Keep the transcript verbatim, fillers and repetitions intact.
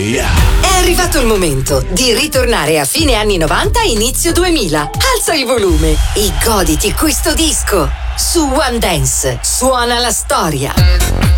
Yeah. È arrivato il momento di ritornare a fine anni novanta e inizio duemila. Alza il volume e goditi questo disco. Su One Dance suona la storia.